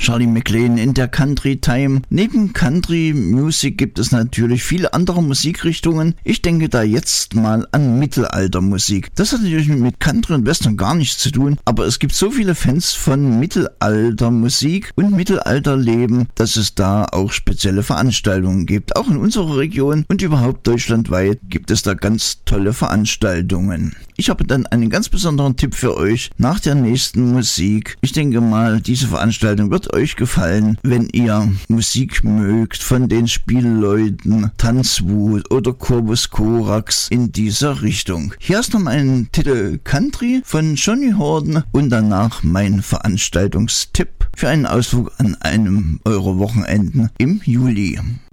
Charlie McLean in der Country Time. Neben Country Music gibt es natürlich viele andere Musikrichtungen. Ich denke da jetzt mal an Mittelaltermusik. Das hat natürlich mit Country und Western gar nichts zu tun, aber es gibt so viele Fans von Mittelaltermusik und Mittelalterleben, dass es da auch spezielle Veranstaltungen gibt. Auch in unserer Region und überhaupt deutschlandweit gibt es da ganz tolle Veranstaltungen. Ich habe dann einen ganz besonderen Tipp für euch nach der nächsten Musik. Ich denke mal, diese Veranstaltung wird euch gefallen, wenn ihr Musik mögt von den Spielleuten Tanzwut oder Corpus Corax in dieser Richtung. Hier ist noch mein Titel Country von Johnny Horden und danach mein Veranstaltungstipp für einen Ausflug an einem eurer Wochenenden im Juli.